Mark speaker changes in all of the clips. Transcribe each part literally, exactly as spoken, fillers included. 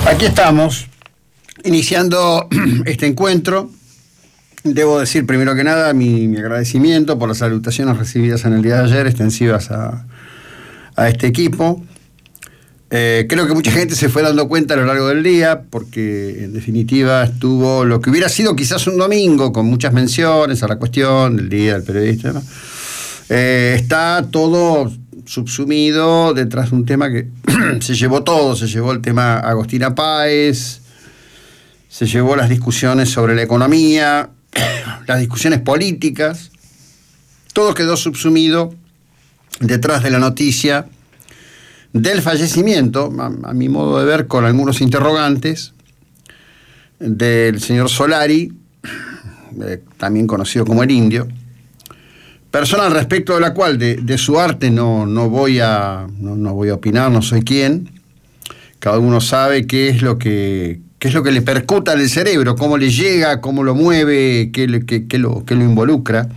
Speaker 1: Aquí estamos, iniciando este encuentro. Debo decir primero que nada mi, mi agradecimiento por las salutaciones recibidas en el día de ayer, extensivas a, a este equipo. Eh, creo que mucha gente se fue dando cuenta a lo largo del día, porque en definitiva estuvo lo que hubiera sido quizás un domingo, con muchas menciones a la cuestión del Día del Periodista, ¿no? Eh, está todo subsumido detrás de un tema que se llevó todo, se llevó el tema Agostina Páez, se llevó las discusiones sobre la economía, las discusiones políticas, todo quedó subsumido detrás de la noticia del fallecimiento, a, a mi modo de ver, con algunos interrogantes, del señor Solari, eh, también conocido como el Indio, persona al respecto de la cual de, de su arte no, no, voy a, no, no voy a opinar, no soy quien. Cada uno sabe qué es lo que, qué es lo que le percuta en el cerebro, cómo le llega, cómo lo mueve, qué, le, qué, qué, lo, qué lo involucra.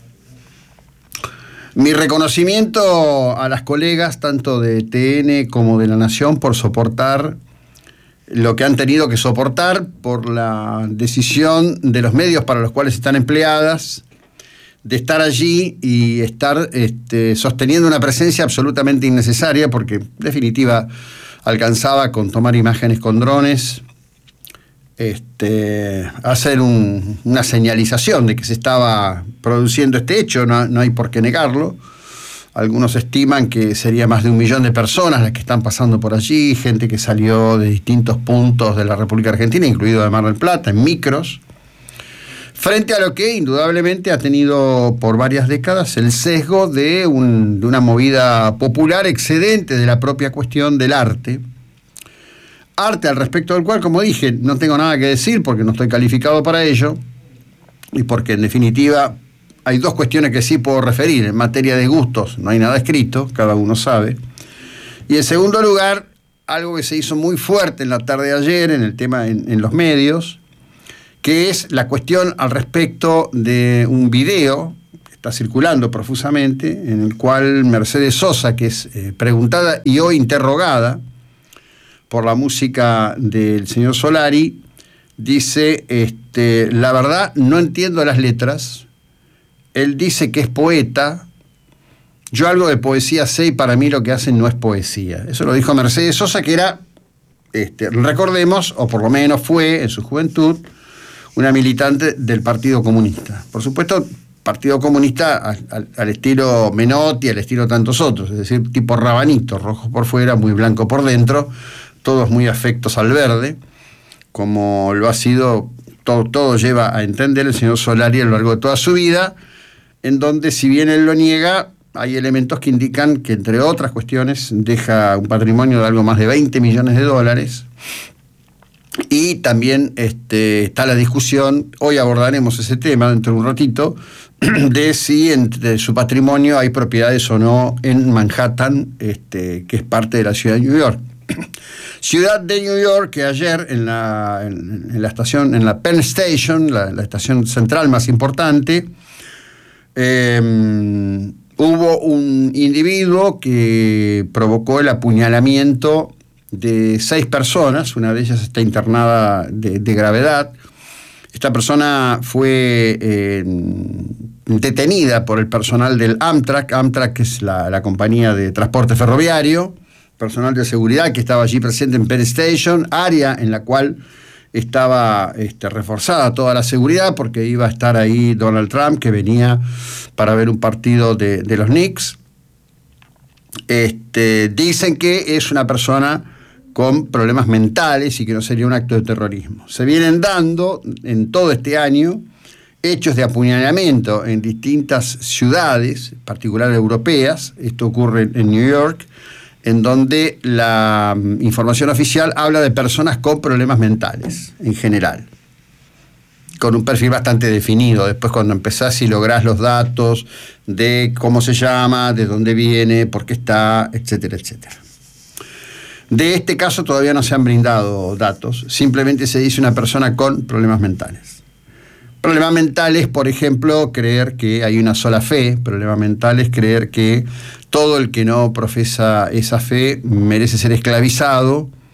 Speaker 1: Mi reconocimiento a las colegas, tanto de T N como de La Nación, por soportar lo que han tenido que soportar, por la decisión de los medios para los cuales están empleadas, de estar allí y estar este, sosteniendo una presencia absolutamente innecesaria, porque en definitiva alcanzaba con tomar imágenes con drones, este, hacer un, una señalización de que se estaba produciendo este hecho, no, no hay por qué negarlo. Algunos estiman que sería más de un millón de personas las que están pasando por allí, gente que salió de distintos puntos de la República Argentina, incluido de Mar del Plata, en micros, frente a lo que indudablemente ha tenido por varias décadas el sesgo de, un, de una movida popular excedente de la propia cuestión del arte. Arte al respecto del cual, como dije, no tengo nada que decir porque no estoy calificado para ello y porque en definitiva hay dos cuestiones que sí puedo referir. En materia de gustos no hay nada escrito, cada uno sabe. Y en segundo lugar, algo que se hizo muy fuerte en la tarde de ayer en el tema en, en los medios, que es la cuestión al respecto de un video que está circulando profusamente, en el cual Mercedes Sosa, que es eh, preguntada y hoy interrogada por la música del señor Solari, dice, este, la verdad no entiendo las letras, él dice que es poeta, yo algo de poesía sé y para mí lo que hacen no es poesía. Eso lo dijo Mercedes Sosa, que era, este, recordemos, o por lo menos fue en su juventud, una militante del Partido Comunista. Por supuesto, Partido Comunista al, al, al estilo Menotti, al estilo tantos otros, es decir, tipo rabanito, rojo por fuera, muy blanco por dentro, todos muy afectos al verde, como lo ha sido, todo, todo lleva a entender el señor Solari a lo largo de toda su vida, en donde, si bien él lo niega, hay elementos que indican que, entre otras cuestiones, deja un patrimonio de algo más de veinte millones de dólares. Y también este, está la discusión, hoy abordaremos ese tema dentro de un ratito, de si entre su patrimonio hay propiedades o no en Manhattan, este, que es parte de la ciudad de New York. Ciudad de New York que ayer en la, en, en la estación, en la Penn Station, la, la estación central más importante, eh, hubo un individuo que provocó el apuñalamiento de seis personas, una de ellas está internada de, de gravedad. Esta persona fue eh, detenida por el personal del Amtrak, Amtrak que es la, la compañía de transporte ferroviario, personal de seguridad que estaba allí presente en Penn Station, área en la cual estaba este, reforzada toda la seguridad porque iba a estar ahí Donald Trump, que venía para ver un partido de, de los Knicks. Este, dicen que es una persona con problemas mentales y que no sería un acto de terrorismo. Se vienen dando en todo este año hechos de apuñalamiento en distintas ciudades, en particular europeas. Esto ocurre en New York, en donde la información oficial habla de personas con problemas mentales en general, con un perfil bastante definido. Después, cuando empezás y lográs los datos de cómo se llama, de dónde viene, por qué está, etcétera, etcétera. De este caso todavía no se han brindado datos, simplemente se dice una persona con problemas mentales. Problema mental es, por ejemplo, creer que hay una sola fe. Problema mental es creer que todo el que no profesa esa fe merece ser esclavizado,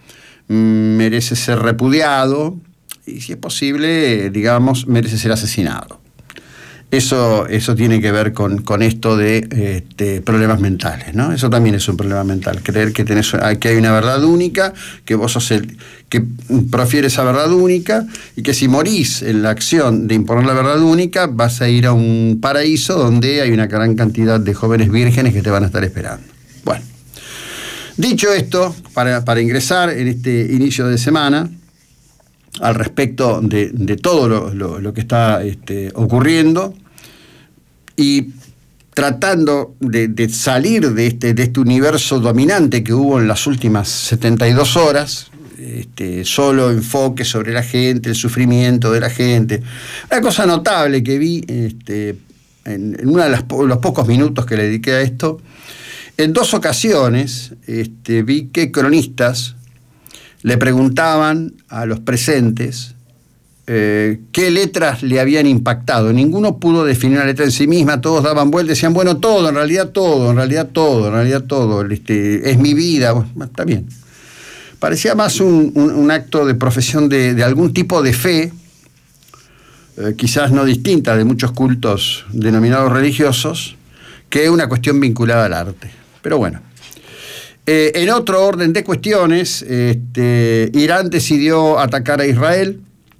Speaker 1: merece ser repudiado y, si es posible, digamos, merece ser asesinado. Eso, eso tiene que ver con, con esto de este, problemas mentales, ¿no? Eso también es un problema mental, creer que, tenés, que hay una verdad única, que vos sos el que profiere esa verdad única y que si morís en la acción de imponer la verdad única vas a ir a un paraíso donde hay una gran cantidad de jóvenes vírgenes que te van a estar esperando. Bueno, dicho esto, para, para ingresar en este inicio de semana, al respecto de, de todo lo, lo, lo que está este, ocurriendo y tratando de, de salir de este, de este universo dominante que hubo en las últimas setenta y dos horas, este, solo enfoque sobre la gente, el sufrimiento de la gente. Una cosa notable que vi este, en, en uno de los, los pocos minutos que le dediqué a esto, en dos ocasiones este, vi que cronistas le preguntaban a los presentes eh, qué letras le habían impactado. Ninguno pudo definir una letra en sí misma, todos daban vueltas, decían, bueno, todo, en realidad todo, en realidad todo, en realidad todo, este, es mi vida. Bueno, está bien. Parecía más un, un, un acto de profesión de, de algún tipo de fe, eh, quizás no distinta de muchos cultos denominados religiosos, que una cuestión vinculada al arte. Pero bueno. Eh, en otro orden de cuestiones, este, Irán decidió atacar a Israel,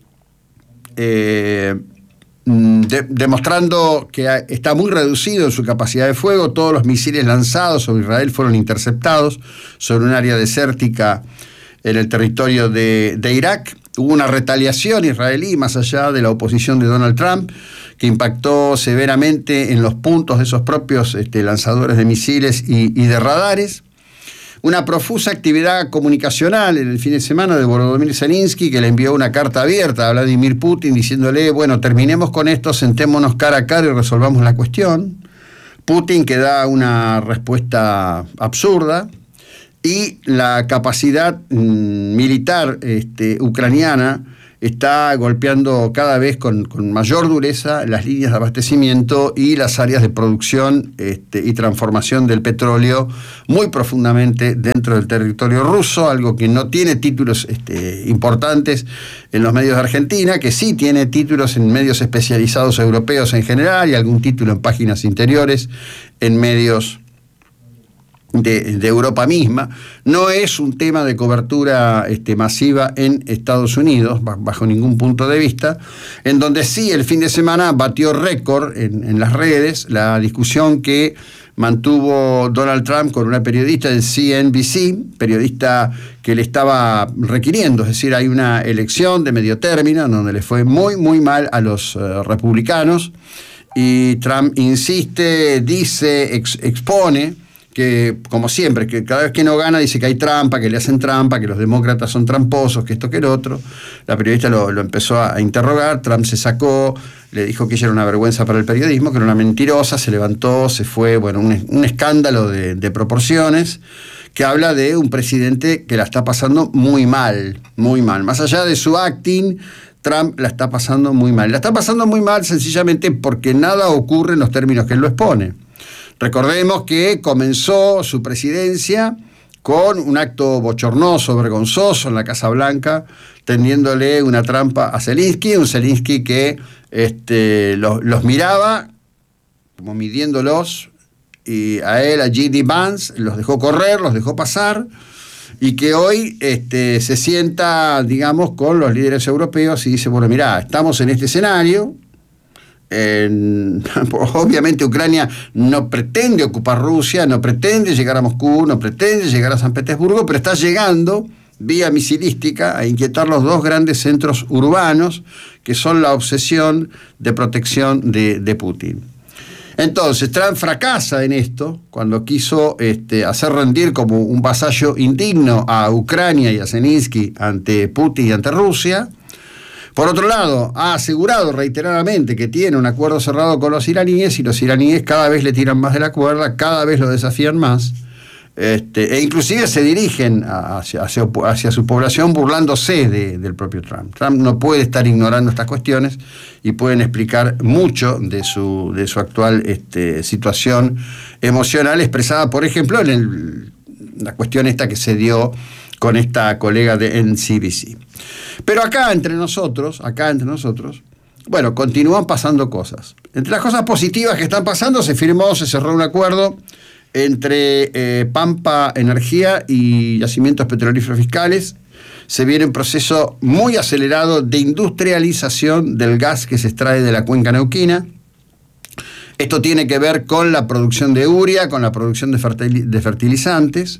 Speaker 1: eh, de, demostrando que está muy reducido en su capacidad de fuego. Todos los misiles lanzados sobre Israel fueron interceptados sobre un área desértica en el territorio de, de Irak. Hubo una retaliación israelí, más allá de la oposición de Donald Trump, que impactó severamente en los puntos de esos propios este, lanzadores de misiles y, y de radares. Una profusa actividad comunicacional en el fin de semana de Volodymyr Zelensky, que le envió una carta abierta a Vladimir Putin diciéndole, bueno, terminemos con esto, sentémonos cara a cara y resolvamos la cuestión. Putin, que da una respuesta absurda, y la capacidad mm, militar este, ucraniana está golpeando cada vez con, con mayor dureza las líneas de abastecimiento y las áreas de producción este, y transformación del petróleo muy profundamente dentro del territorio ruso, algo que no tiene títulos este, importantes en los medios de Argentina, que sí tiene títulos en medios especializados europeos en general y algún título en páginas interiores en medios De, de Europa misma. No es un tema de cobertura este, masiva en Estados Unidos, bajo ningún punto de vista, en donde sí el fin de semana batió récord en, en las redes la discusión que mantuvo Donald Trump con una periodista del C N B C, periodista que le estaba requiriendo, es decir, hay una elección de medio término donde le fue muy, muy mal a los uh, republicanos, y Trump insiste, dice, ex, expone que, como siempre, que cada vez que no gana dice que hay trampa, que le hacen trampa, que los demócratas son tramposos, que esto, que el otro. La periodista lo, lo empezó a interrogar, Trump se sacó, le dijo que ella era una vergüenza para el periodismo, que era una mentirosa, se levantó, se fue, bueno, un, un escándalo de, de proporciones, que habla de un presidente que la está pasando muy mal, muy mal. Más allá de su acting, Trump la está pasando muy mal. La está pasando muy mal sencillamente porque nada ocurre en los términos que él lo expone. Recordemos que comenzó su presidencia con un acto bochornoso, vergonzoso en la Casa Blanca, tendiéndole una trampa a Zelensky, un Zelensky que este, los, los miraba como midiéndolos, y a él, a J D Vance, los dejó correr, los dejó pasar, y que hoy este, se sienta, digamos, con los líderes europeos y dice, bueno, mirá, estamos en este escenario. En, obviamente Ucrania no pretende ocupar Rusia, no pretende llegar a Moscú, no pretende llegar a San Petersburgo, pero está llegando vía misilística a inquietar los dos grandes centros urbanos que son la obsesión de protección de, de Putin. Entonces Trump fracasa en esto cuando quiso este, hacer rendir como un vasallo indigno a Ucrania y a Zelensky ante Putin y ante Rusia. Por otro lado, ha asegurado reiteradamente que tiene un acuerdo cerrado con los iraníes, y los iraníes cada vez le tiran más de la cuerda, cada vez lo desafían más, este, e inclusive se dirigen hacia, hacia, hacia su población burlándose de, del propio Trump. Trump no puede estar ignorando estas cuestiones y pueden explicar mucho de su, de su actual este, situación emocional, expresada, por ejemplo, en el, la cuestión esta que se dio con esta colega de N C B C. Pero acá entre nosotros, acá entre nosotros, bueno, continúan pasando cosas. Entre las cosas positivas que están pasando, se firmó, se cerró un acuerdo entre eh, Pampa Energía y Yacimientos Petrolíferos Fiscales. Se viene un proceso muy acelerado de industrialización del gas que se extrae de la cuenca neuquina. Esto tiene que ver con la producción de urea, con la producción de, fertil- de fertilizantes.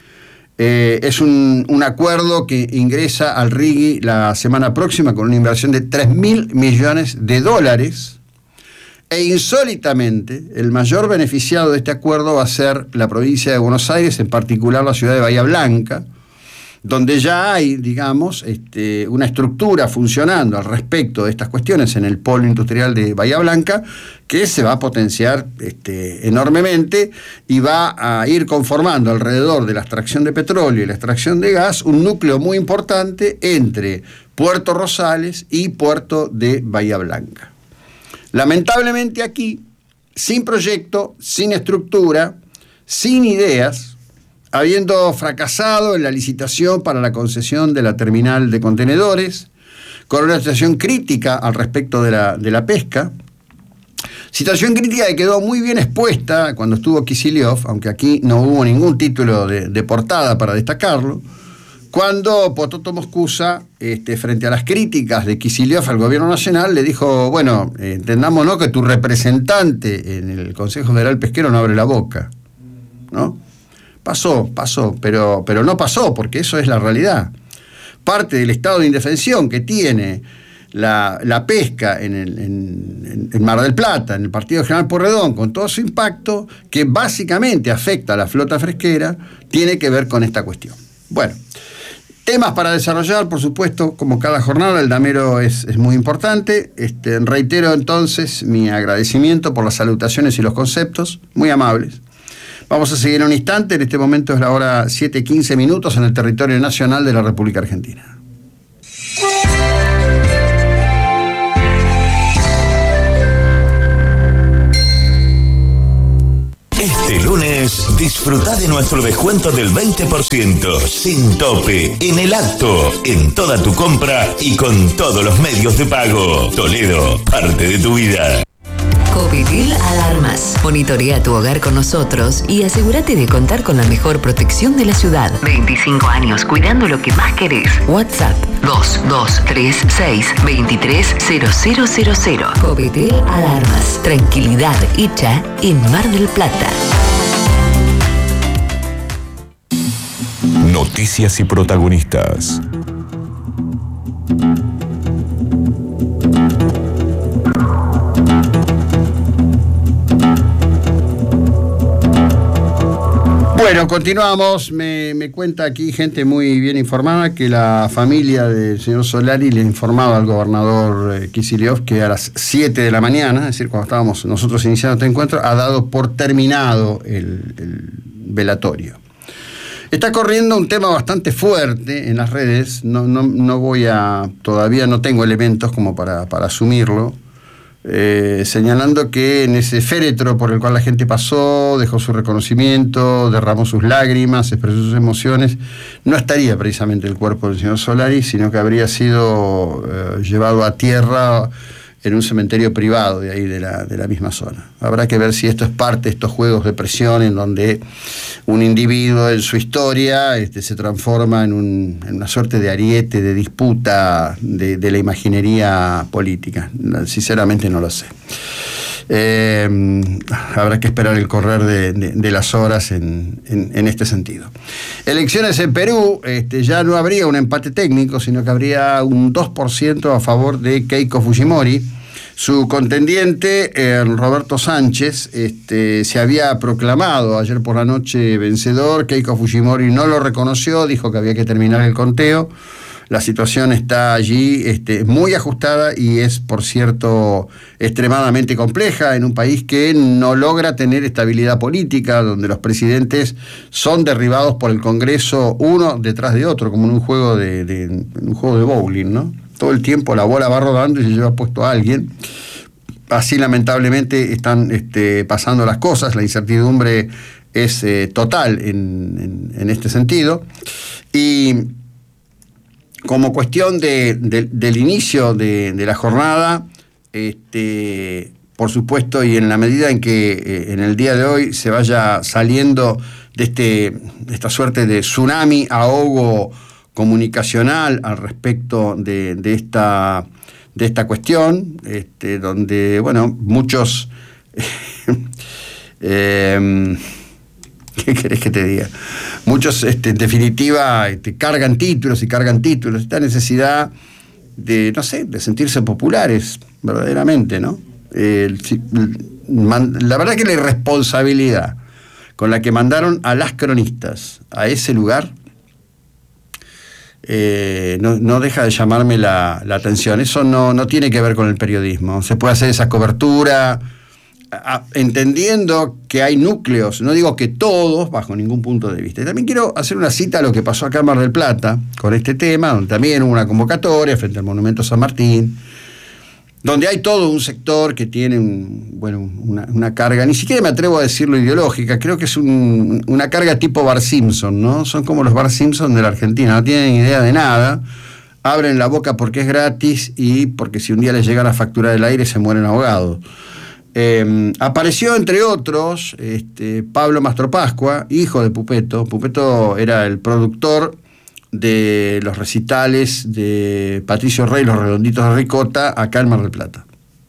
Speaker 1: Eh, es un, un acuerdo que ingresa al R I G I la semana próxima con una inversión de tres mil millones de dólares. E insólitamente, el mayor beneficiado de este acuerdo va a ser la provincia de Buenos Aires, en particular la ciudad de Bahía Blanca, donde ya hay, digamos, este, una estructura funcionando al respecto de estas cuestiones en el polo industrial de Bahía Blanca, que se va a potenciar este, enormemente y va a ir conformando alrededor de la extracción de petróleo y la extracción de gas un núcleo muy importante entre Puerto Rosales y Puerto de Bahía Blanca. Lamentablemente aquí, sin proyecto, sin estructura, sin ideas, habiendo fracasado en la licitación para la concesión de la terminal de contenedores, con una situación crítica al respecto de la, de la pesca, situación crítica que quedó muy bien expuesta cuando estuvo Kicillof, aunque aquí no hubo ningún título de, de portada para destacarlo, cuando Pototo Moscusa, este, frente a las críticas de Kicillof al gobierno nacional, le dijo, bueno, eh, entendámonos que tu representante en el Consejo Federal Pesquero no abre la boca, ¿no? Pasó, pasó, pero, pero no pasó, porque eso es la realidad. Parte del estado de indefensión que tiene la, la pesca en, el, en, en Mar del Plata, en el Partido General Pueyrredón, con todo su impacto, que básicamente afecta a la flota fresquera, tiene que ver con esta cuestión. Bueno, temas para desarrollar, por supuesto, como cada jornada, el damero es, es muy importante. Este, reitero entonces mi agradecimiento por las salutaciones y los conceptos, muy amables. Vamos a seguir en un instante, en este momento es la hora siete y quince minutos en el territorio nacional de la República Argentina.
Speaker 2: Este lunes disfruta de nuestro descuento del veinte por ciento sin tope en el acto, en toda tu compra y con todos los medios de pago. Toledo, parte de tu vida.
Speaker 3: Covidil Alarmas. Monitorea tu hogar con nosotros y asegúrate de contar con la mejor protección de la ciudad. veinticinco años cuidando lo que más querés. WhatsApp dos dos tres seis dos tres cero cero cero cero. Covidil Alarmas. Tranquilidad hecha en Mar del Plata.
Speaker 2: Noticias y protagonistas.
Speaker 1: Bueno, continuamos. Me, me cuenta aquí gente muy bien informada que la familia del señor Solari le informaba al gobernador eh, Kicillof que a las siete de la mañana, es decir, cuando estábamos nosotros iniciando este encuentro, ha dado por terminado el, el velatorio. Está corriendo un tema bastante fuerte en las redes. No, no, no voy a, todavía no tengo elementos como para, para asumirlo. Eh, señalando que en ese féretro por el cual la gente pasó, dejó su reconocimiento, derramó sus lágrimas, expresó sus emociones, no estaría precisamente el cuerpo del señor Solari, sino que habría sido eh, llevado a tierra en un cementerio privado de ahí de la, de la misma zona. Habrá que ver si esto es parte de estos juegos de presión en donde un individuo en su historia este, se transforma en, un, en una suerte de ariete, de disputa de, de la imaginería política. Sinceramente no lo sé. Eh, habrá que esperar el correr de, de, de las horas en, en, en este sentido. Elecciones en Perú, este, ya no habría un empate técnico, sino que habría un dos por ciento a favor de Keiko Fujimori. Su contendiente, eh, Roberto Sánchez, este, se había proclamado ayer por la noche vencedor. Keiko Fujimori no lo reconoció, dijo que había que terminar el conteo. La situación está allí este, muy ajustada y es, por cierto, extremadamente compleja en un país que no logra tener estabilidad política, donde los presidentes son derribados por el Congreso uno detrás de otro, como en un juego de, de, en un juego de bowling, ¿no? Todo el tiempo la bola va rodando y se lleva puesto a alguien. Así lamentablemente están este, pasando las cosas, la incertidumbre es eh, total en, en, en este sentido. Y como cuestión de, de, del inicio de, de la jornada, este, por supuesto, y en la medida en que eh, en el día de hoy se vaya saliendo de, este, de esta suerte de tsunami, ahogo comunicacional al respecto de, de, esta, de esta cuestión, este, donde, bueno, muchos... eh, ¿Qué querés que te diga? Muchos, este, en definitiva, este, cargan títulos y cargan títulos. Esta necesidad de, no sé, de sentirse populares, verdaderamente, ¿no? Eh, la verdad que la irresponsabilidad con la que mandaron a las cronistas a ese lugar eh, no, no deja de llamarme la, la atención. Eso no, no tiene que ver con el periodismo. Se puede hacer esa cobertura a, entendiendo que hay núcleos, no digo que todos, bajo ningún punto de vista. Y también quiero hacer una cita a lo que pasó acá en Mar del Plata con este tema, donde también hubo una convocatoria frente al Monumento San Martín, donde hay todo un sector que tiene un, bueno, una, una carga, ni siquiera me atrevo a decirlo ideológica, creo que es un, una carga tipo Bart Simpson, ¿no? Son como los Bart Simpson de la Argentina, no tienen idea de nada, abren la boca porque es gratis y porque si un día les llega la factura del aire se mueren ahogados. Eh, apareció, entre otros, este, Pablo Mastropascua, hijo de Pupeto. Pupeto era el productor de los recitales de Patricio Rey, Los Redonditos de Ricota, acá en Mar del Plata.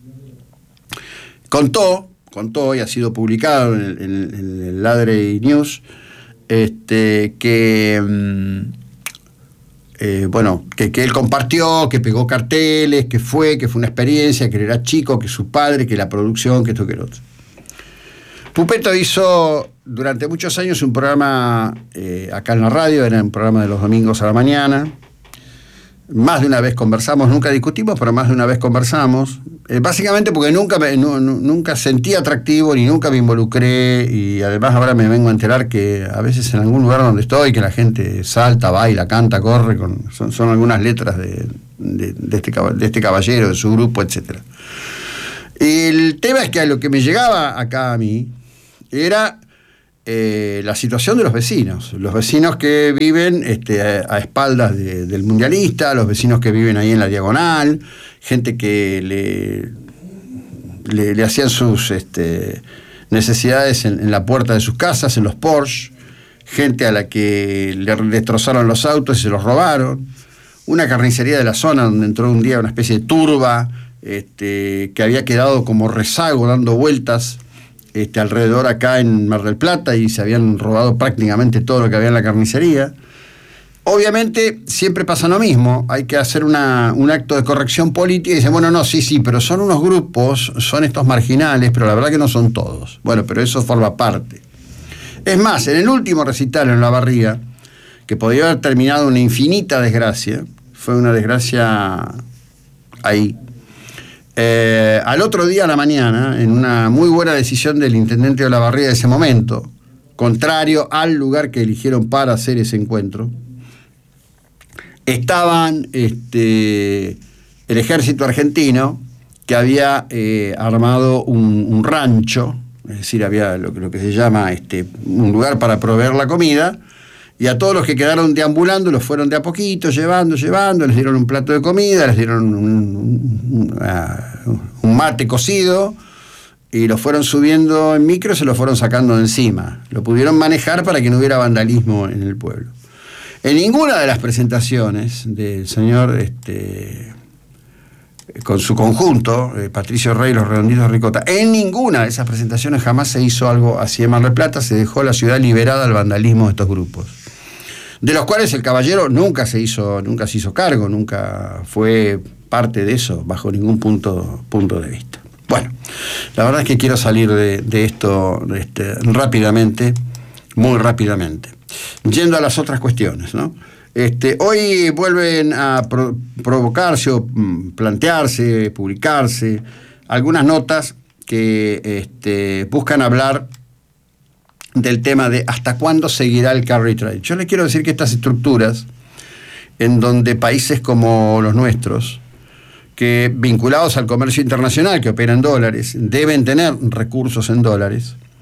Speaker 1: Contó, contó y ha sido publicado en el, en, en el Ladre News, este, que, eh, bueno, que, que él compartió, que pegó carteles, que fue, que fue una experiencia, que él era chico, que su padre, que la producción, que esto, que lo otro. Pupeto hizo durante muchos años un programa eh, acá en la radio, era un programa de los domingos a la mañana. Más de una vez conversamos, nunca discutimos, pero más de una vez conversamos. Eh, básicamente porque nunca, me, no, no, nunca sentí atractivo ni nunca me involucré, y además ahora me vengo a enterar que a veces en algún lugar donde estoy, que la gente salta, baila, canta, corre, con, son, son algunas letras de, de, de, este, de este caballero, de su grupo, etcétera. El tema es que a lo que me llegaba acá a mí era eh, la situación de los vecinos, los vecinos que viven este, a, a espaldas de, del mundialista, los vecinos que viven ahí en la diagonal, gente que le, le, le hacían sus este, necesidades en, en la puerta de sus casas, en los Porsche, gente a la que le destrozaron los autos y se los robaron, una carnicería de la zona donde entró un día una especie de turba este, que había quedado como rezago dando vueltas Este, alrededor acá en Mar del Plata, y se habían robado prácticamente todo lo que había en la carnicería. Obviamente siempre pasa lo mismo, hay que hacer una, un acto de corrección política y dicen, bueno, no, sí, sí, pero son unos grupos, son estos marginales, pero la verdad que no son todos. Bueno, pero eso forma parte. Es más, en el último recital en La Barría, que podía haber terminado una infinita desgracia, fue una desgracia ahí. Eh, al otro día a la mañana, en una muy buena decisión del intendente de Olavarría de ese momento, contrario al lugar que eligieron para hacer ese encuentro, estaban este, el ejército argentino, que había eh, armado un, un rancho, es decir, había lo, lo que se llama este, un lugar para proveer la comida, y a todos los que quedaron deambulando los fueron de a poquito, llevando, llevando, les dieron un plato de comida, les dieron un, un, un mate cocido, y los fueron subiendo en micro y se los fueron sacando de encima. Lo pudieron manejar para que no hubiera vandalismo en el pueblo. En ninguna de las presentaciones del señor, este, con su conjunto, eh, Patricio Rey, Los Redonditos de Ricota, en ninguna de esas presentaciones jamás se hizo algo así en Mar del Plata, se dejó la ciudad liberada al vandalismo de estos grupos, de los cuales el caballero nunca se hizo, nunca se hizo cargo, nunca fue parte de eso, bajo ningún punto, punto de vista. Bueno, la verdad es que quiero salir de, de esto este, rápidamente, muy rápidamente, yendo a las otras cuestiones, ¿no? Este, hoy vuelven a pro, provocarse o plantearse, publicarse algunas notas que este, buscan hablar del tema de hasta cuándo seguirá el carry trade. Yo les quiero decir que estas estructuras, en donde países como los nuestros, que vinculados al comercio internacional, que opera en dólares, deben tener recursos en dólares,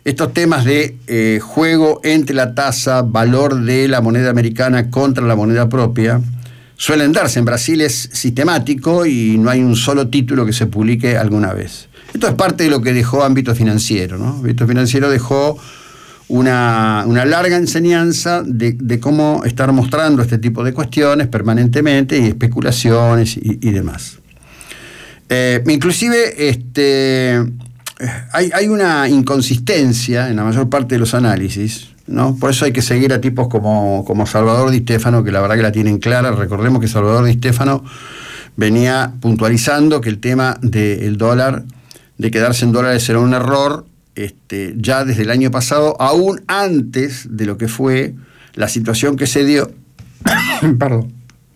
Speaker 1: estos temas de eh, juego entre la tasa, valor de la moneda americana contra la moneda propia, suelen darse. En Brasil es sistemático y no hay un solo título que se publique alguna vez. Esto es parte de lo que dejó Ámbito Financiero, ¿no? Ámbito Financiero dejó una, una larga enseñanza de, de cómo estar mostrando este tipo de cuestiones permanentemente y especulaciones y, y demás. Eh, inclusive este, hay, hay una inconsistencia en la mayor parte de los análisis, ¿no? Por eso hay que seguir a tipos como, como Salvador Di Stefano, que la verdad que la tienen clara. Recordemos que Salvador Di Stefano venía puntualizando que el tema del dólar, de quedarse en dólares, era un error este, ya desde el año pasado, aún antes de lo que fue la situación que se dio perdón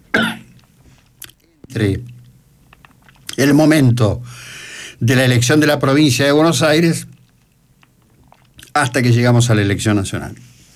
Speaker 1: entre el momento de la elección de la provincia de Buenos Aires hasta que llegamos a la elección nacional.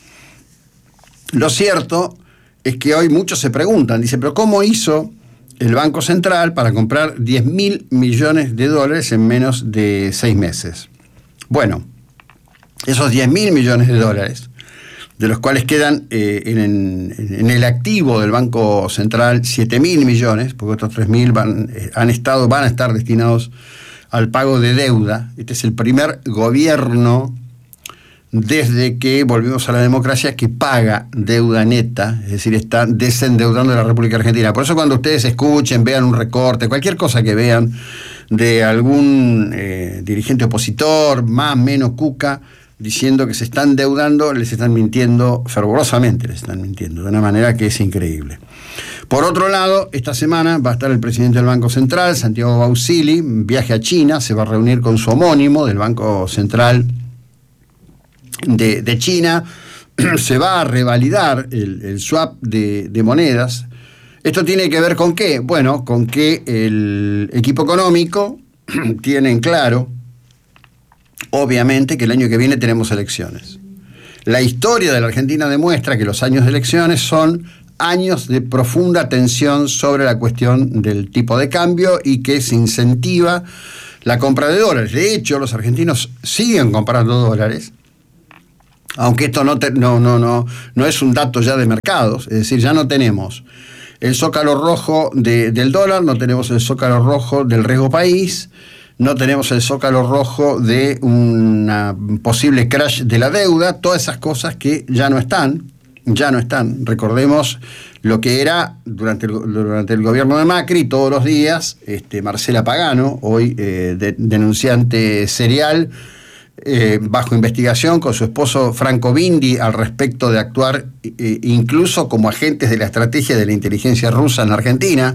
Speaker 1: Lo cierto es que hoy muchos se preguntan, dice, pero ¿cómo hizo el Banco Central para comprar diez mil millones de dólares en menos de seis meses? Bueno, esos diez mil millones de dólares, de los cuales quedan eh, en, en el activo del Banco Central siete mil millones, porque otros tres mil van, eh, han estado, van a estar destinados al pago de deuda. Este es el primer gobierno desde que volvimos a la democracia que paga deuda neta, es decir, está desendeudando la República Argentina. Por eso cuando ustedes escuchen, vean un recorte, cualquier cosa que vean de algún eh, dirigente opositor, más o menos cuca, diciendo que se están endeudando, les están mintiendo fervorosamente, les están mintiendo, de una manera que es increíble. Por otro lado, esta semana va a estar el presidente del Banco Central, Santiago Bausili, viaje a China, se va a reunir con su homónimo del Banco Central de, de China, se va a revalidar el, el swap de, de monedas. ¿Esto tiene que ver con qué? Bueno, con que el equipo económico tiene en claro, obviamente, que el año que viene tenemos elecciones. La historia de la Argentina demuestra que los años de elecciones son años de profunda tensión sobre la cuestión del tipo de cambio y que se incentiva la compra de dólares. De hecho, los argentinos siguen comprando dólares, aunque esto no, te, no, no, no, no es un dato ya de mercados, es decir, ya no tenemos el zócalo rojo de, del dólar, no tenemos el zócalo rojo del riesgo país, no tenemos el zócalo rojo de un posible crash de la deuda, todas esas cosas que ya no están, ya no están. Recordemos lo que era durante el, durante el gobierno de Macri, todos los días, este, Marcela Pagano, hoy eh, de, denunciante serial, eh, bajo investigación con su esposo Franco Bindi al respecto de actuar eh, incluso como agentes de la estrategia de la inteligencia rusa en la Argentina,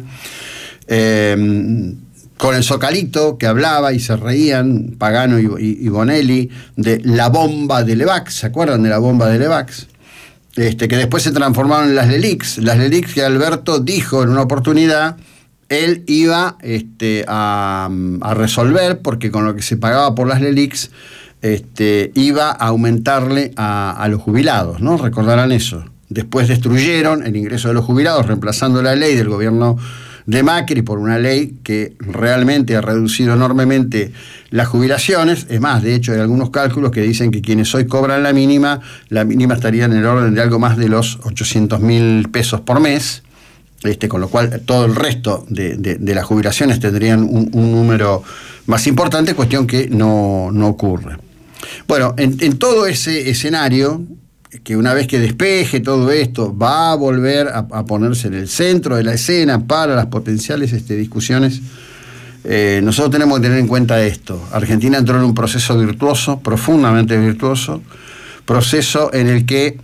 Speaker 1: eh, con el Zocalito que hablaba y se reían Pagano y, y, y Bonelli de la bomba de Levax. ¿Se acuerdan de la bomba de Levax? Este, que después se transformaron en las Lelix. Las Lelix que Alberto dijo en una oportunidad, él iba este, a, a resolver, porque con lo que se pagaba por las Lelix este, iba a aumentarle a, a los jubilados, ¿no? Recordarán eso. Después destruyeron el ingreso de los jubilados, reemplazando la ley del gobierno de Macri por una ley que realmente ha reducido enormemente las jubilaciones. Es más, de hecho hay algunos cálculos que dicen que quienes hoy cobran la mínima, la mínima estaría en el orden de algo más de los ochocientos mil pesos por mes, este, con lo cual todo el resto de, de, de las jubilaciones tendrían un, un número más importante, cuestión que no, no ocurre. Bueno, en, en todo ese escenario, que una vez que despeje todo esto, va a volver a, a ponerse en el centro de la escena para las potenciales este, discusiones, eh, nosotros tenemos que tener en cuenta esto. Argentina entró en un proceso virtuoso, profundamente virtuoso, proceso en el que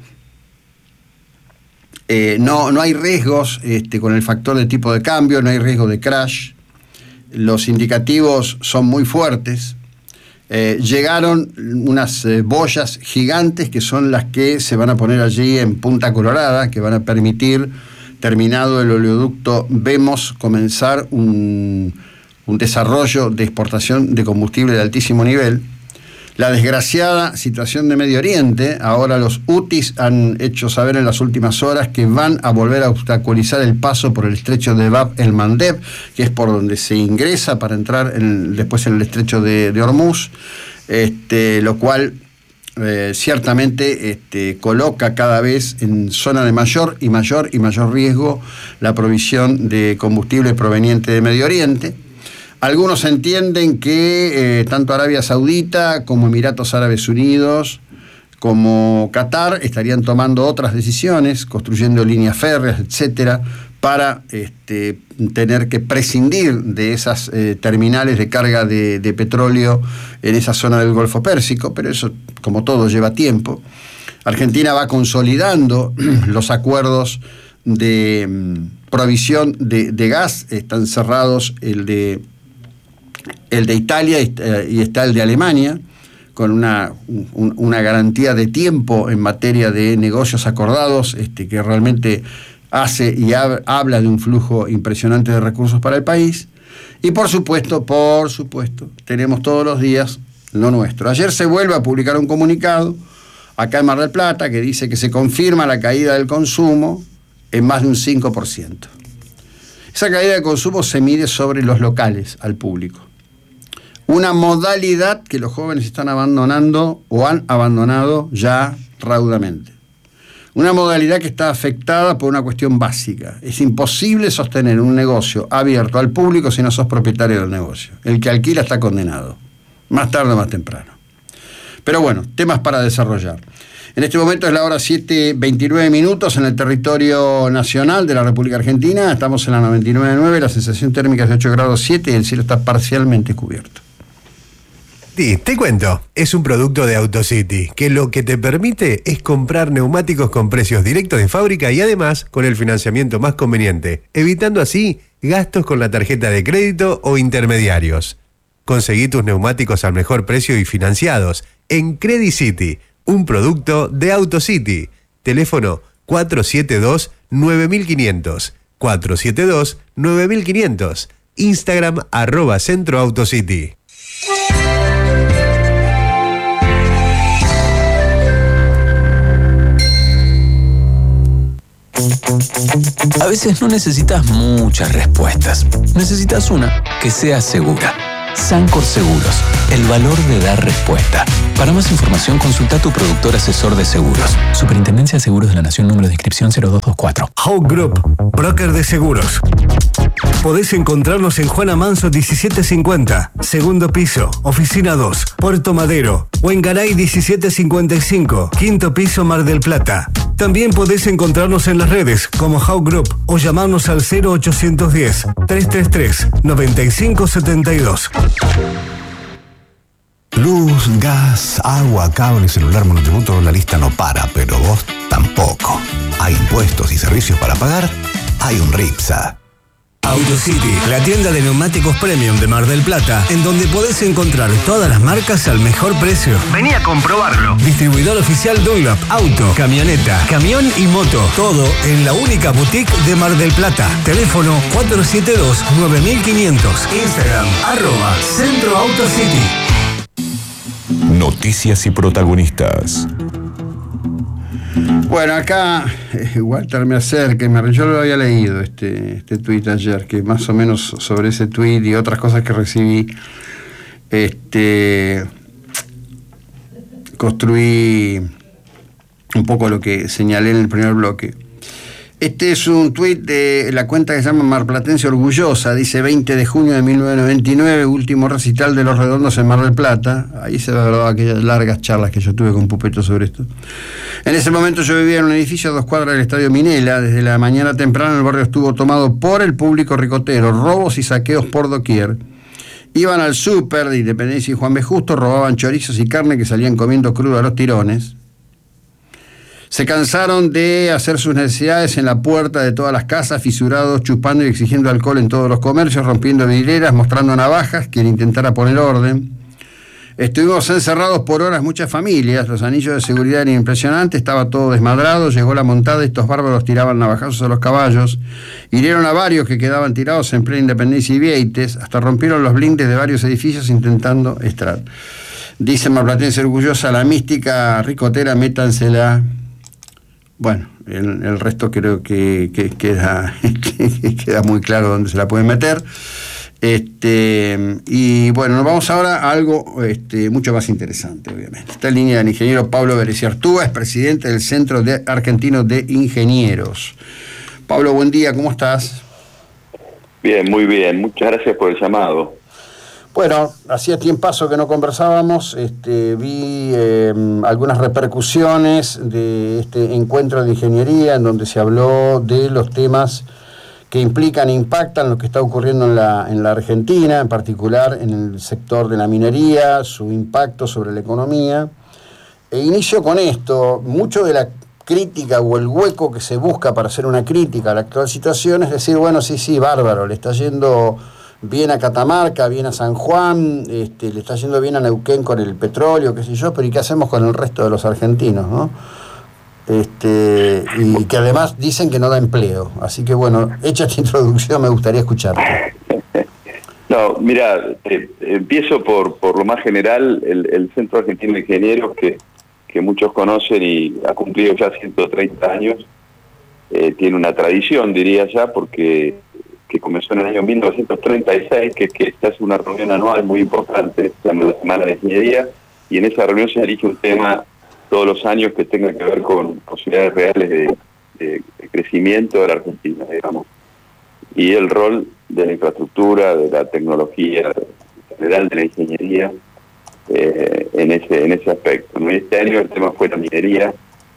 Speaker 1: eh, no, no hay riesgos este, con el factor de tipo de cambio, no hay riesgo de crash, los indicativos son muy fuertes. Eh, llegaron unas eh, boyas gigantes que son las que se van a poner allí en Punta Colorada, que van a permitir, terminado el oleoducto Vemos, comenzar un, un desarrollo de exportación de combustible de altísimo nivel. La desgraciada situación de Medio Oriente, ahora los hutis han hecho saber en las últimas horas que van a volver a obstaculizar el paso por el estrecho de Bab el Mandeb, que es por donde se ingresa para entrar en, después en el estrecho de, de Hormuz, este, lo cual eh, ciertamente este, coloca cada vez en zona de mayor y mayor y mayor riesgo la provisión de combustible proveniente de Medio Oriente. Algunos entienden que eh, tanto Arabia Saudita como Emiratos Árabes Unidos como Qatar estarían tomando otras decisiones, construyendo líneas férreas, etcétera, para este, tener que prescindir de esas eh, terminales de carga de, de petróleo en esa zona del Golfo Pérsico, pero eso, como todo, lleva tiempo. Argentina va consolidando los acuerdos de mm, provisión de, de gas, están cerrados el de, el de Italia y, eh, y está el de Alemania, con una, un, una garantía de tiempo en materia de negocios acordados, este, que realmente hace y hab, habla de un flujo impresionante de recursos para el país. Y por supuesto, por supuesto, tenemos todos los días lo nuestro. Ayer se vuelve a publicar un comunicado acá en Mar del Plata que dice que se confirma la caída del consumo en más de un cinco por ciento. Esa caída de consumo se mide sobre los locales al público. Una modalidad que los jóvenes están abandonando o han abandonado ya raudamente. Una modalidad que está afectada por una cuestión básica. Es imposible sostener un negocio abierto al público si no sos propietario del negocio. El que alquila está condenado, más tarde o más temprano. Pero bueno, temas para desarrollar. En este momento es la hora siete veintinueve minutos en el territorio nacional de la República Argentina. Estamos en la noventa y nueve punto nueve, la sensación térmica es de ocho grados siete y el cielo está parcialmente cubierto.
Speaker 4: Sí, te cuento, es un producto de AutoCity, que lo que te permite es comprar neumáticos con precios directos de fábrica y además con el financiamiento más conveniente, evitando así gastos con la tarjeta de crédito o intermediarios. Conseguí tus neumáticos al mejor precio y financiados en Credit City, un producto de AutoCity. Teléfono cuatro siete dos nueve cinco cero cero, cuatro siete dos nueve cinco cero cero, Instagram arroba Centro AutoCity.
Speaker 5: A veces no necesitas muchas respuestas. Necesitas una que sea segura. Sancor Seguros, el valor de dar respuesta. Para más información, consulta a tu productor asesor de seguros. Superintendencia de Seguros de la Nación, número de inscripción cero dos dos cuatro.
Speaker 6: Hawk Group, broker de seguros. Podés encontrarnos en Juana Manso diecisiete cincuenta, segundo piso, oficina dos, Puerto Madero, o en Garay diecisiete cincuenta y cinco, quinto piso, Mar del Plata. También podés encontrarnos en las redes como Hawk Group o llamarnos al cero ochocientos diez, trescientos treinta y tres, noventa y cinco setenta y dos.
Speaker 7: Luz, gas, agua, cable, celular, monotributo, la lista no para, pero vos tampoco. Hay impuestos y servicios para pagar, hay un RIPSA.
Speaker 6: AutoCity, la tienda de neumáticos premium de Mar del Plata, en donde podés encontrar todas las marcas al mejor precio. Vení a comprobarlo. Distribuidor oficial Dunlop, auto, camioneta, camión y moto. Todo en la única boutique de Mar del Plata. Teléfono cuatro siete dos nueve cinco cero cero. Instagram, arroba Centro AutoCity.
Speaker 2: Noticias y protagonistas.
Speaker 1: Bueno, acá eh, Walter me acerca, me, yo lo había leído este, este tuit ayer, que más o menos sobre ese tuit y otras cosas que recibí, este, construí un poco lo que señalé en el primer bloque. Este es un tuit de la cuenta que se llama Marplatense Orgullosa, dice veinte de junio de mil novecientos noventa y nueve, último recital de Los Redondos en Mar del Plata. Ahí se ve aquellas largas charlas que yo tuve con Pupeto sobre esto. En ese momento yo vivía en un edificio a dos cuadras del Estadio Minela. Desde la mañana temprana el barrio estuvo tomado por el público ricotero, robos y saqueos por doquier. Iban al súper de Independencia y Juan B. Justo, robaban chorizos y carne que salían comiendo crudo a los tirones. Se cansaron de hacer sus necesidades en la puerta de todas las casas, fisurados, chupando y exigiendo alcohol en todos los comercios, rompiendo vidrieras, mostrando navajas, quien intentara poner orden. Estuvimos encerrados por horas muchas familias, los anillos de seguridad eran impresionantes, estaba todo desmadrado, llegó la montada y estos bárbaros tiraban navajazos a los caballos, hirieron a varios que quedaban tirados en plena Independencia y Vieites, hasta rompieron los blindes de varios edificios intentando entrar. Dice Marplatense Orgullosa, la mística ricotera, métansela. Bueno, el, el resto creo que, que queda, que queda muy claro dónde se la pueden meter. Este, y bueno, nos vamos ahora a algo este, mucho más interesante, obviamente. Está en línea el ingeniero Pablo Bereziartúa, es presidente del Centro de Argentino de Ingenieros. Pablo, buen día, ¿cómo estás?
Speaker 8: Bien, muy bien, muchas gracias por el llamado.
Speaker 1: Bueno, hacía tiempazo que no conversábamos, este, vi eh, algunas repercusiones de este encuentro de ingeniería en donde se habló de los temas que implican e impactan lo que está ocurriendo en la, en la Argentina, en particular en el sector de la minería, su impacto sobre la economía. E inicio con esto, mucho de la crítica o el hueco que se busca para hacer una crítica a la actual situación es decir, bueno, sí, sí, bárbaro, le está yendo bien a Catamarca, bien a San Juan, este, le está yendo bien a Neuquén con el petróleo, qué sé yo, pero ¿y qué hacemos con el resto de los argentinos, no? Este, y que además dicen que no da empleo. Así que bueno, hecha esta introducción me gustaría escucharte.
Speaker 8: No, mira, eh, empiezo por por lo más general. El, el Centro Argentino de Ingenieros, que, que muchos conocen y ha cumplido ya ciento treinta años, eh, tiene una tradición, diría ya, porque que comenzó en el año mil novecientos treinta y seis, que es que se hace una reunión anual muy importante, se llama la Semana de Ingeniería, y en esa reunión se elige un tema todos los años que tenga que ver con posibilidades reales de, de, de crecimiento de la Argentina, digamos. Y el rol de la infraestructura, de la tecnología, en general de la ingeniería, eh, en ese en ese aspecto, ¿no? Este año el tema fue la minería,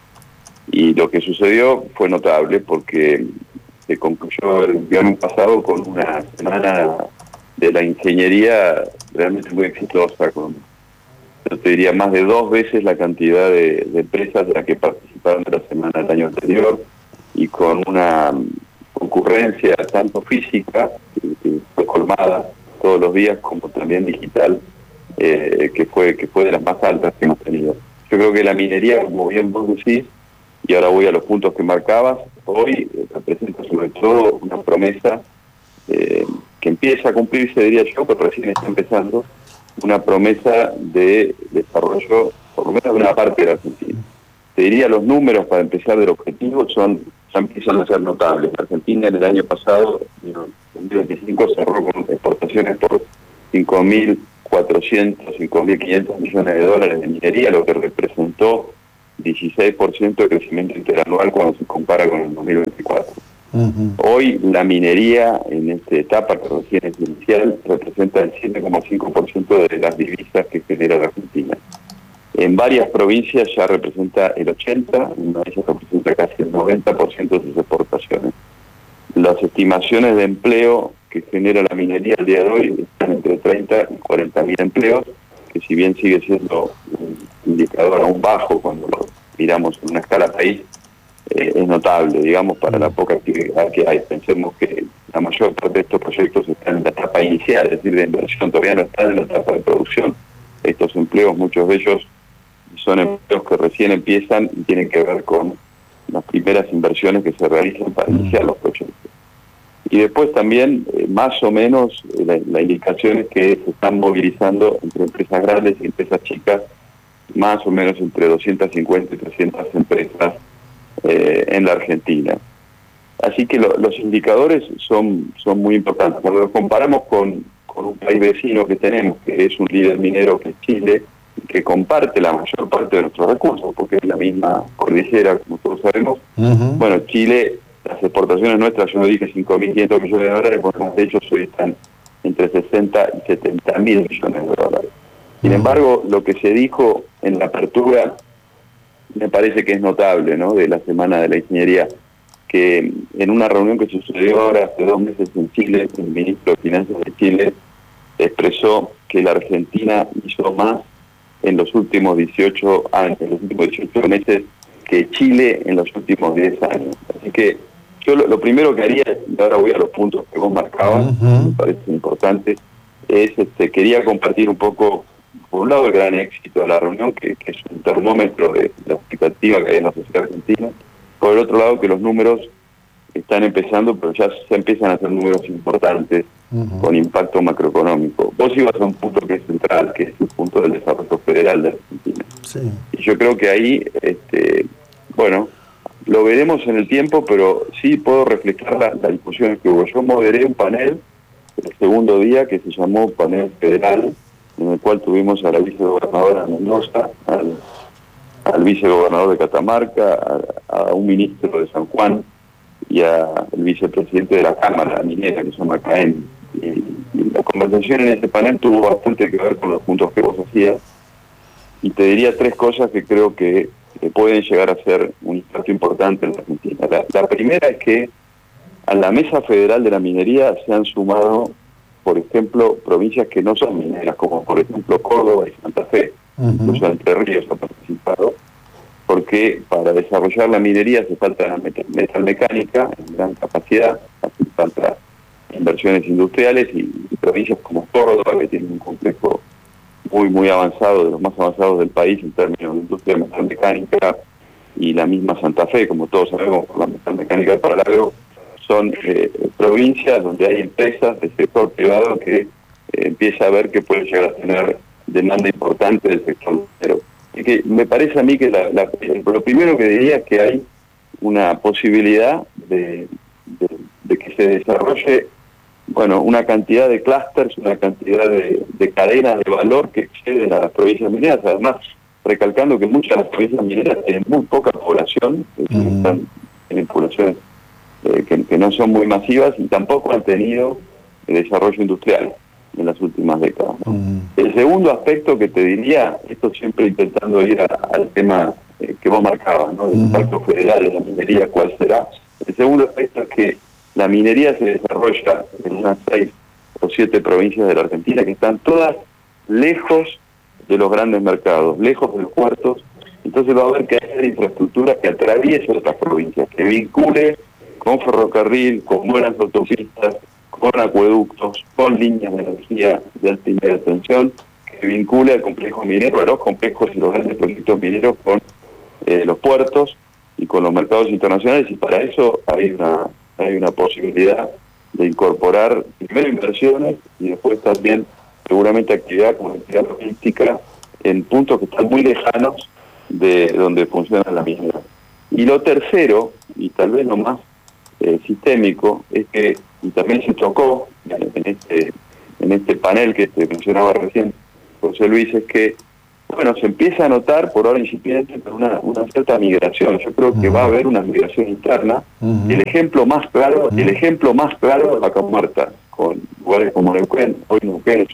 Speaker 8: y lo que sucedió fue notable porque se concluyó el año pasado con una semana de la ingeniería realmente muy exitosa, con, yo te diría, más de dos veces la cantidad de, de empresas de las que participaron de la semana del año anterior, y con una concurrencia tanto física, que fue colmada todos los días, como también digital, eh, que fue que fue de las más altas que hemos tenido. Yo creo que la minería, como bien vos decís, y ahora voy a los puntos que marcabas, hoy eh, representa sobre todo una promesa eh, que empieza a cumplirse, diría yo, pero recién está empezando, una promesa de desarrollo, por lo menos de una parte de la Argentina. Te diría, los números para empezar del objetivo son ya empiezan a ser notables. La Argentina en el año pasado, en dos mil veinticinco, cerró con exportaciones por cinco mil cuatrocientos, cinco mil quinientos millones de dólares de minería, lo que representó dieciséis por ciento de crecimiento interanual cuando se compara con el dos mil veinticuatro. Uh-huh. Hoy la minería en esta etapa, que recién es inicial, representa el siete coma cinco por ciento de las divisas que genera la Argentina. En varias provincias ya representa el ochenta por ciento, en una de ellas representa casi el noventa por ciento de sus exportaciones. Las estimaciones de empleo que genera la minería al día de hoy están entre treinta y cuarenta mil empleos, que si bien sigue siendo un indicador aún bajo cuando lo miramos en una escala país, eh, es notable, digamos, para la poca actividad que hay. Pensemos que la mayor parte de estos proyectos están en la etapa inicial, es decir, de inversión, todavía no están en la etapa de producción. Estos empleos, muchos de ellos, son empleos que recién empiezan y tienen que ver con las primeras inversiones que se realizan para iniciar los proyectos. Y después también, eh, más o menos, eh, la, la indicación es que se están movilizando entre empresas grandes y empresas chicas, más o menos entre doscientas cincuenta y trescientas empresas eh, en la Argentina. Así que lo, los indicadores son, son muy importantes. Cuando los comparamos con, con un país vecino que tenemos, que es un líder minero, que es Chile, que comparte la mayor parte de nuestros recursos, porque es la misma cordillera, como todos sabemos. Uh-huh. Bueno, Chile, las exportaciones nuestras, yo no dije cinco mil quinientos millones de dólares, porque de hecho hoy están entre sesenta y setenta mil millones de dólares. Sin uh-huh. embargo, lo que se dijo en la apertura me parece que es notable, ¿no?, de la Semana de la Ingeniería, que en una reunión que sucedió ahora hace dos meses en Chile, el ministro de Finanzas de Chile expresó que la Argentina hizo más en los últimos dieciocho años, en los últimos dieciocho meses, que Chile en los últimos diez años. Así que yo lo, lo primero que haría, y ahora voy a los puntos que vos marcabas, uh-huh. me parece importante, es, este, quería compartir un poco, por un lado, el gran éxito de la reunión, que, que es un termómetro de la expectativa que hay en la sociedad argentina. Por el otro lado, que los números están empezando, pero ya se empiezan a hacer números importantes, uh-huh. con impacto macroeconómico. Vos ibas a un punto que es central, que es el punto del desarrollo federal de Argentina. Sí. Y yo creo que ahí, este, bueno, lo veremos en el tiempo, pero sí puedo reflejar la, la discusión que hubo. Yo moderé un panel el segundo día, que se llamó Panel Federal, en el cual tuvimos a la vicegobernadora Mendoza, al, al vicegobernador de Catamarca, a, a un ministro de San Juan y al vicepresidente de la Cámara Minera, que se llama Caen. Y, y la conversación en ese panel tuvo bastante que ver con los puntos que vos hacías, y te diría tres cosas que creo que, que pueden llegar a ser un impacto importante en la Argentina. La, la primera es que a la Mesa Federal de la Minería se han sumado, por ejemplo, provincias que no son mineras, como por ejemplo Córdoba y Santa Fe, uh-huh. Incluso Entre Ríos ha participado, porque para desarrollar la minería hace falta metal, metalmecánica en gran capacidad, hace falta inversiones industriales, y, y provincias como Córdoba, que tiene un complejo muy muy avanzado, de los más avanzados del país en términos de industria metalmecánica, y la misma Santa Fe, como todos sabemos, por la metalmecánica para el agro, son eh, provincias donde hay empresas del sector privado que eh, empieza a ver que puede llegar a tener demanda importante del sector minero. Así que me parece a mí que la, la, lo primero que diría es que hay una posibilidad de, de, de que se desarrolle, bueno, una cantidad de clústeres, una cantidad de, de cadenas de valor que exceden a las provincias mineras, además recalcando que muchas de las provincias mineras tienen muy poca población, mm. están en poblaciones eh, que, que no son muy masivas, y tampoco han tenido eh, desarrollo industrial en las últimas décadas, ¿no? Mm. El segundo aspecto que te diría, esto siempre intentando ir a, al tema eh, que vos marcabas, ¿no? Del impacto mm. federal de la minería, ¿cuál será? El segundo aspecto es que la minería se desarrolla en unas seis o siete provincias de la Argentina que están todas lejos de los grandes mercados, lejos de los puertos. Entonces va a haber que hacer infraestructura que atraviese otras provincias, que vincule con ferrocarril, con buenas autopistas, con acueductos, con líneas de energía de alta y media tensión, que vincule al complejo minero, a los complejos y los grandes proyectos mineros con eh, los puertos y con los mercados internacionales, y para eso hay una hay una posibilidad de incorporar primero inversiones y después también seguramente actividad como actividad logística en puntos que están muy lejanos de donde funciona la minera. Y lo tercero, y tal vez lo más eh, sistémico, es que, y también se tocó en, en este en este panel que te mencionaba recién José Luis, es que bueno, se empieza a notar por ahora incipiente una, una cierta migración. Yo creo que uh-huh. va a haber una migración interna. Uh-huh. El ejemplo más claro, uh-huh. el ejemplo más claro es Vaca Muerta, con lugares como Neuquén. Hoy Neuquén es